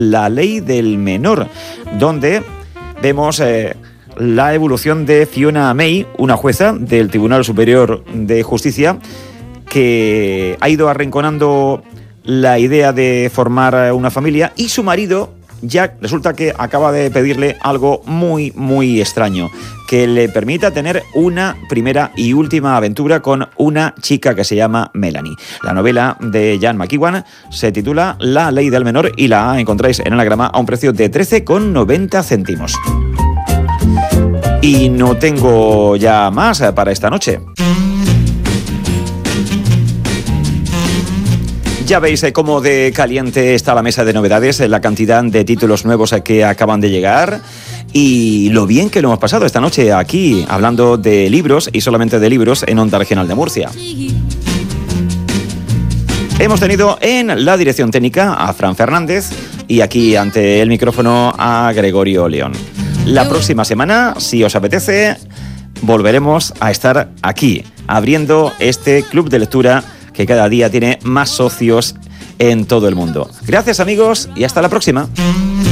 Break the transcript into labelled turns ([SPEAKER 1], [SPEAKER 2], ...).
[SPEAKER 1] La Ley del Menor, donde vemos la evolución de Fiona May, una jueza del Tribunal Superior de Justicia, que ha ido arrinconando la idea de formar una familia, y su marido Jack resulta que acaba de pedirle algo muy, muy extraño, que le permita tener una primera y última aventura con una chica que se llama Melanie. La novela de Jan McEwan se titula La Ley del Menor y la encontráis en Anagrama a un precio de 13,90 céntimos. Y no tengo ya más para esta noche. Ya veis cómo de caliente está la mesa de novedades, la cantidad de títulos nuevos que acaban de llegar y lo bien que lo hemos pasado esta noche aquí, hablando de libros y solamente de libros en Onda Regional de Murcia. Hemos tenido en la dirección técnica a Fran Fernández y aquí ante el micrófono a Gregorio León. La próxima semana, si os apetece, volveremos a estar aquí, abriendo este club de lectura que cada día tiene más socios en todo el mundo. Gracias, amigos, y hasta la próxima.